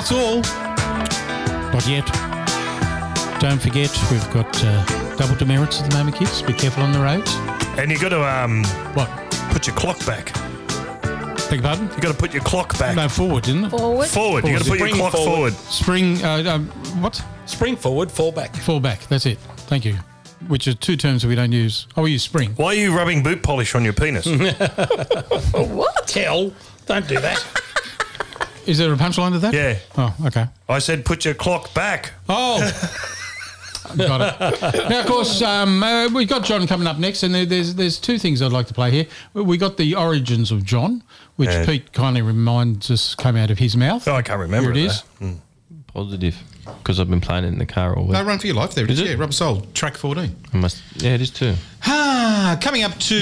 that's all. Not yet. Don't forget, we've got double demerits at the moment, kids. Be careful on the roads. And you got to What? put your clock back. Beg your pardon? You got to put your clock back. No, forward, didn't it? Forward. You got to put your Spring clock forward. forward. Spring, what? Spring forward, fall back. Fall back, that's it. Thank you. Which are two terms that we don't use. Oh, we use spring. Why are you rubbing boot polish on your penis? What? Hell, don't do that. Is there a punchline to that? Yeah. Oh, okay. I said put your clock back. Oh, got it. Now, of course, we've got John coming up next, and there's two things I'd like to play here. We got the origins of John, which Pete kindly reminds us came out of his mouth. Oh, I can't remember Here it is. Positive, because I've been playing it in the car all week. No, Run for Your Life. There it is. Is it? Yeah, Rubber Soul, track 14. Yeah, it is too. Coming up to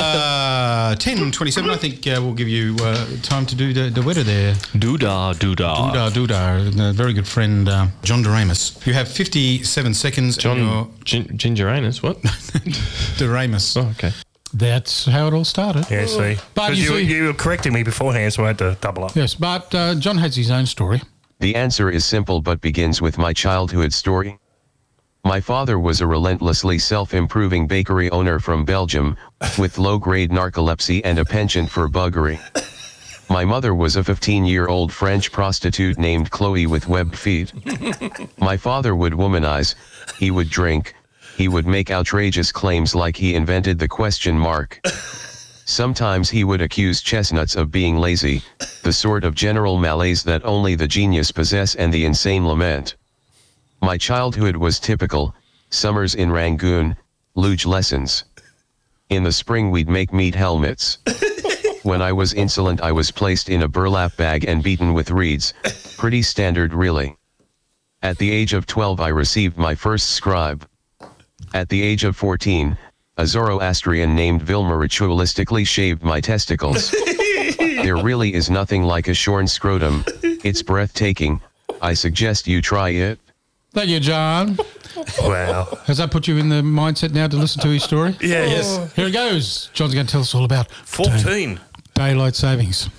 10:27, I think we'll give you time to do the weather there. Doodah. Doodah. And a very good friend, John Doremus. You have 57 seconds. John Gingeranus, what? Doremus. Oh, okay. That's how it all started. Yeah, see. But Because you see- you were correcting me beforehand, so I had to double up. Yes, but John has his own story. The answer is simple but begins with my childhood story. My father was a relentlessly self-improving bakery owner from Belgium, with low-grade narcolepsy and a penchant for buggery. My mother was a 15-year-old French prostitute named Chloe with webbed feet. My father would womanize, he would drink, he would make outrageous claims like he invented the question mark. Sometimes he would accuse chestnuts of being lazy, the sort of general malaise that only the genius possess and the insane lament. My childhood was typical: summers in Rangoon, luge lessons. In the spring we'd make meat helmets. When I was insolent I was placed in a burlap bag and beaten with reeds, pretty standard really. At the age of 12 I received my first scribe. At the age of 14, a Zoroastrian named Vilma ritualistically shaved my testicles. There really is nothing like a shorn scrotum. It's breathtaking. I suggest you try it. Thank you, John. Wow. Has that put you in the mindset now to listen to his story? Yeah. Yes. Here it goes. John's going to tell us all about 14. daylight savings.